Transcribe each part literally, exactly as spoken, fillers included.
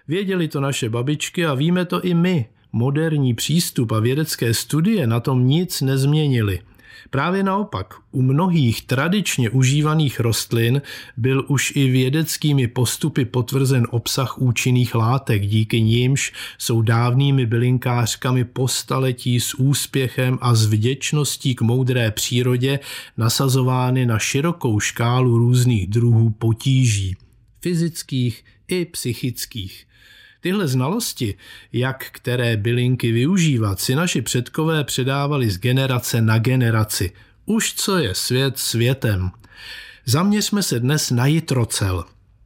Věděli to naše babičky a víme to i my. Moderní přístup a vědecké studie na tom nic nezměnily. Právě naopak, u mnohých tradičně užívaných rostlin byl už i vědeckými postupy potvrzen obsah účinných látek, díky nimž jsou dávnými bylinkářkami po staletí s úspěchem a s vděčností k moudré přírodě nasazovány na širokou škálu různých druhů potíží, fyzických i psychických. Tyhle znalosti, jak které bylinky využívat, si naši předkové předávali z generace na generaci. Už co je svět světem. Zaměřme se dnes na jitrocel.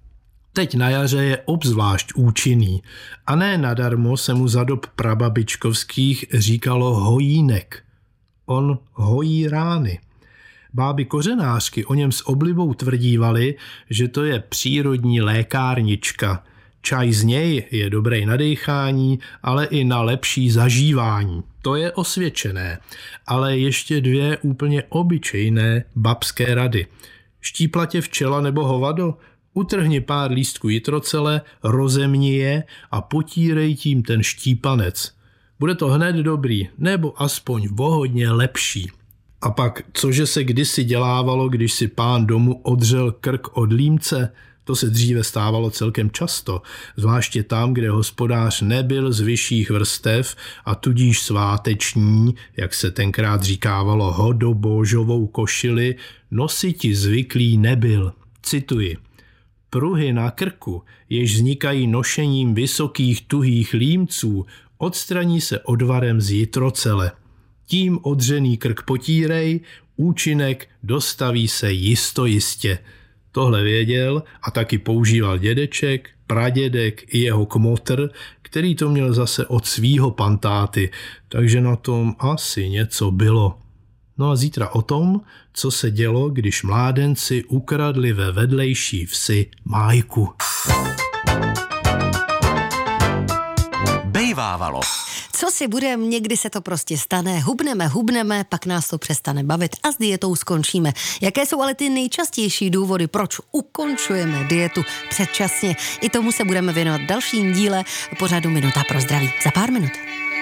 Teď na jaře je obzvlášť účinný a ne nadarmo se mu za dob prababičkovských říkalo hojínek. On hojí rány. Báby kořenářky o něm s oblibou tvrdívaly, že to je přírodní lékárnička. Čaj z něj je dobrý na dýchání, ale i na lepší zažívání. To je osvědčené, ale ještě dvě úplně obyčejné babské rady. Štípla tě včela nebo hovado? Utrhni pár lístků jitrocele, rozemni je a potírej tím ten štípanec. Bude to hned dobrý, nebo aspoň vohodně lepší. A pak, cože se kdysi dělávalo, když si pán domu odřel krk od límce? To se dříve stávalo celkem často, zvláště tam, kde hospodář nebyl z vyšších vrstev a tudíž sváteční, jak se tenkrát říkávalo, hodobožovou košili, nositi zvyklý nebyl. Cituji. Pruhy na krku, jež vznikají nošením vysokých tuhých límců, odstraní se odvarem z jitrocele. Tím odřený krk potírej, účinek dostaví se jistojistě. Tohle věděl a taky používal dědeček, pradědek i jeho kmotr, který to měl zase od svýho pantáty, takže na tom asi něco bylo. No a zítra o tom, co se dělo, když mládenci ukradli ve vedlejší vsi májku. Bejvávalo. Co si budeme, někdy se to prostě stane, hubneme, hubneme, pak nás to přestane bavit a s dietou skončíme. Jaké jsou ale ty nejčastější důvody, proč ukončujeme dietu předčasně? I tomu se budeme věnovat v dalším díle pořadu Minuta pro zdraví. Za pár minut.